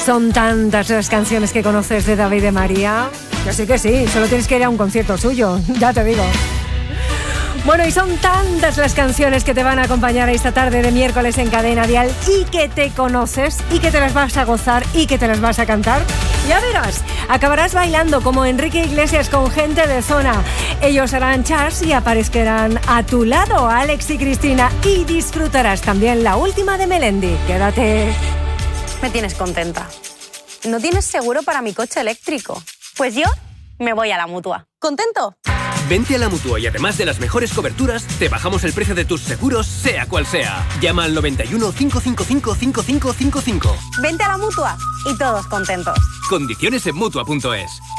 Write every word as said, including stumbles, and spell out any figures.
Son tantas las canciones que conoces de David de María. Que sí, que sí, solo tienes que ir a un concierto suyo, ya te digo. Bueno, y son tantas las canciones que te van a acompañar esta tarde de miércoles en Cadena Dial y que te conoces y que te las vas a gozar y que te las vas a cantar. Ya verás, acabarás bailando como Enrique Iglesias con Gente de Zona. Ellos harán chas y aparecerán a tu lado, Alex y Cristina, y disfrutarás también la última de Melendi. Quédate. Me tienes contenta. ¿No tienes seguro para mi coche eléctrico? Pues yo me voy a la Mutua. ¿Contento? Vente a la Mutua y además de las mejores coberturas, te bajamos el precio de tus seguros, sea cual sea. Llama al noventa y uno, cinco cinco cinco, cinco cinco cinco cinco. Vente a la Mutua y todos contentos. Condiciones en Mutua punto es.